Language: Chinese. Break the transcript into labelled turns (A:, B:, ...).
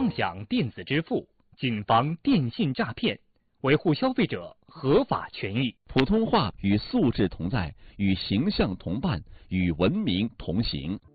A: 当响电子支付，谨防电信诈骗，维护消费者合法权益。
B: 普通话与素质同在，与形象同伴，与文明同行。